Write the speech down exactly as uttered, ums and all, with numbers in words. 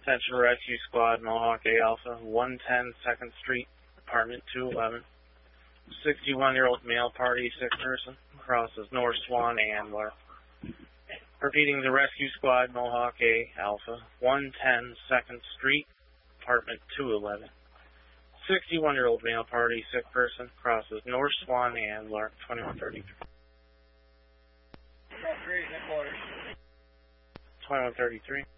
Attention Rescue Squad, Mohawk A Alpha, one ten second Street, apartment two eleven. sixty-one-year-old male party, sick person, crosses North Swan Ambler. Repeating, the Rescue Squad, Mohawk A Alpha, one ten second Street, apartment two eleven. sixty-one-year-old male party, sick person, crosses North Swan Ambler, twenty-one thirty-three. twenty-one thirty-three.